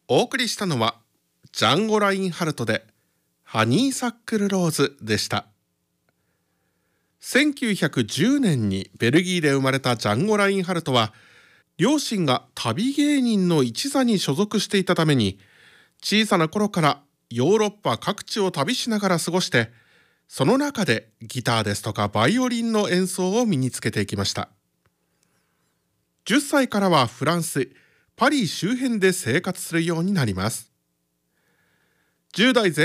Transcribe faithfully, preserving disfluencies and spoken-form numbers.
お送りしたのはジャンゴラインハルトでハニーサックルローズでした。せんきゅうひゃくじゅうねんにベルギーで生まれたジャンゴラインハルトは、両親が旅芸人の一座に所属していたために、小さな頃からヨーロッパ各地を旅しながら過ごして、その中でギターですとかバイオリンの演奏を身につけていきました。じゅっさいからはフランス、パリ周辺で生活するようになります。じゅう代前